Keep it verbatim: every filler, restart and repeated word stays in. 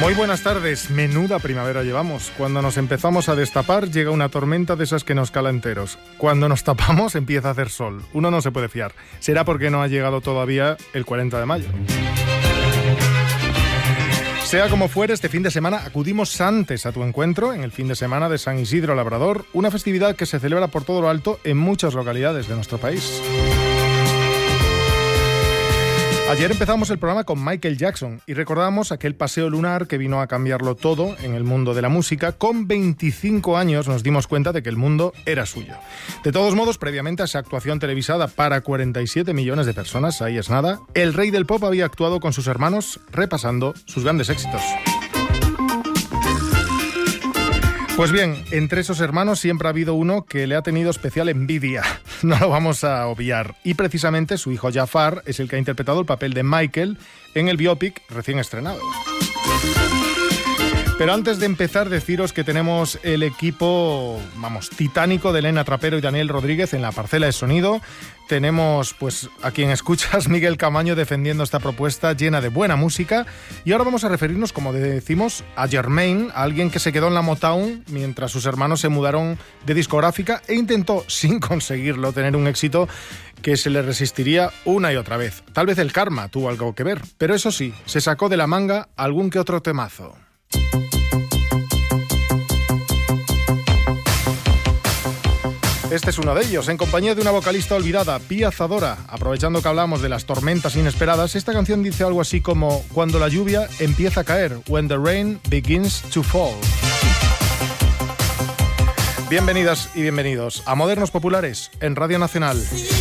Muy buenas tardes. Menuda primavera llevamos. Cuando nos empezamos a destapar llega una tormenta de esas que nos cala enteros. Cuando nos tapamos empieza a hacer sol. Uno no se puede fiar. Será porque no ha llegado todavía el cuarenta de mayo. Sea como fuere, este fin de semana acudimos antes a tu encuentro en el fin de semana de San Isidro Labrador, una festividad que se celebra por todo lo alto en muchas localidades de nuestro país. Ayer empezamos el programa con Michael Jackson y recordamos aquel paseo lunar que vino a cambiarlo todo en el mundo de la música. Con veinticinco años nos dimos cuenta de que el mundo era suyo. De todos modos, previamente a esa actuación televisada para cuarenta y siete millones de personas, ahí es nada, el rey del pop había actuado con sus hermanos repasando sus grandes éxitos. Pues bien, entre esos hermanos siempre ha habido uno que le ha tenido especial envidia. No lo vamos a obviar. Y precisamente su hijo Jafar es el que ha interpretado el papel de Michael en el biopic recién estrenado. Pero antes de empezar, deciros que tenemos el equipo, vamos, titánico de Elena Trapero y Daniel Rodríguez en la parcela de sonido. Tenemos, pues, a quien escuchas, Miguel Camaño, defendiendo esta propuesta llena de buena música. Y ahora vamos a referirnos, como decimos, a Jermaine, a alguien que se quedó en la Motown mientras sus hermanos se mudaron de discográfica e intentó, sin conseguirlo, tener un éxito que se le resistiría una y otra vez. Tal vez el karma tuvo algo que ver, pero eso sí, se sacó de la manga algún que otro temazo. Este es uno de ellos, en compañía de una vocalista olvidada, Pia Zadora. Aprovechando que hablamos de las tormentas inesperadas, esta canción dice algo así como: cuando la lluvia empieza a caer, when the rain begins to fall. Bienvenidas y bienvenidos a Modernos Populares en Radio Nacional.